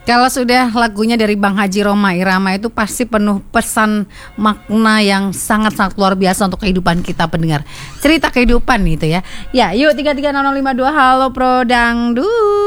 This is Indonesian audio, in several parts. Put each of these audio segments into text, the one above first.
Kalau sudah lagunya dari Bang Haji Rhoma Irama itu pasti penuh pesan makna yang sangat-sangat luar biasa untuk kehidupan kita pendengar. Cerita kehidupan itu ya. Ya, yuk 330052 halo Pro Dangdut.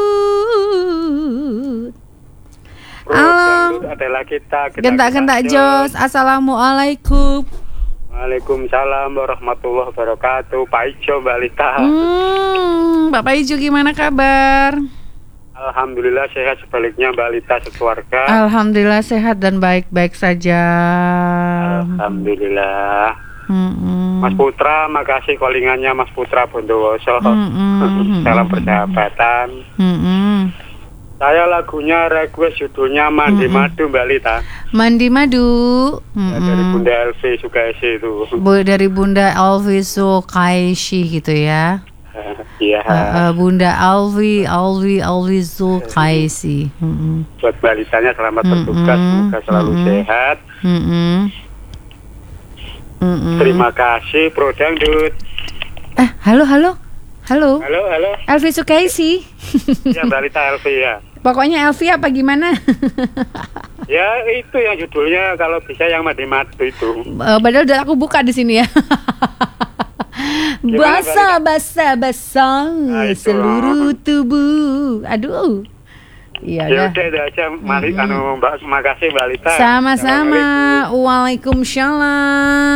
Halo. Adalah kita Gentak-gentak Jos. Assalamualaikum. Waalaikumsalam warahmatullahi wabarakatuh. Pak Ijo, Mbak Lita. Bapak Ijo gimana kabar? Alhamdulillah sehat, sebaliknya Mbak Lita sekeluarga. Alhamdulillah sehat dan baik-baik saja. Alhamdulillah. Mas Putra, makasih callingannya Mas Putra Bondowoso. Salam persahabatan. Saya lagunya request judulnya Mandi Madu Mbak Lita. Mandi Madu. Ya, dari Bunda Elvi Sukaisi itu. Dari Bunda Elvi Sukaisi gitu ya. Iya. Bunda Elvi Sukaisi. Buat Mbak Litanya selamat bertugas, semoga selalu sehat. Terima kasih Pro Dangdut. Halo. Halo. Elvi Sukaisi. Ya Mbak Lita Elvi ya. Pokoknya Elvi apa gimana? Ya itu yang judulnya kalau bisa yang Mandi Madu itu. Padahal udah aku buka di sini ya. Basah seluruh tubuh. Aduh. Iya ya udah aja. Mari Mbak, makasih Mbak Lita. Sama-sama. Waalaikumsalam.